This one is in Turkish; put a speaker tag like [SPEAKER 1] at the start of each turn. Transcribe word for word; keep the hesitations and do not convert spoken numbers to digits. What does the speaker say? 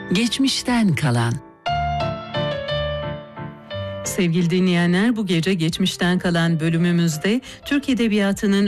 [SPEAKER 1] Geçmişten kalan.
[SPEAKER 2] Sevgili dinleyenler, bu gece geçmişten kalan bölümümüzde Türk Edebiyatı'nın